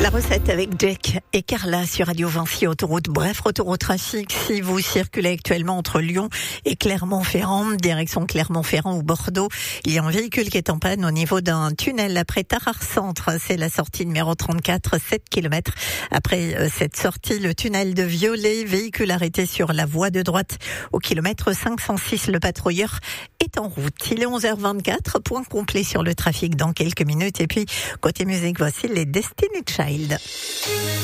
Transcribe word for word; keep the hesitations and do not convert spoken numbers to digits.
La recette avec Jack et Carla sur Radio Vinci Autoroute. Bref, retour au trafic. Si vous circulez actuellement entre Lyon et Clermont-Ferrand, direction Clermont-Ferrand ou Bordeaux, il y a un véhicule qui est en panne au niveau d'un tunnel après Tarare Centre. C'est la sortie numéro trente-quatre, sept kilomètres. Après cette sortie, le tunnel de Violet, véhicule arrêté sur la voie de droite au kilomètre cinq cent six. Le patrouilleur est en route. Il est onze heures vingt-quatre, point complet sur le trafic dans quelques minutes. Et puis, côté musique, voici les Destiny Child.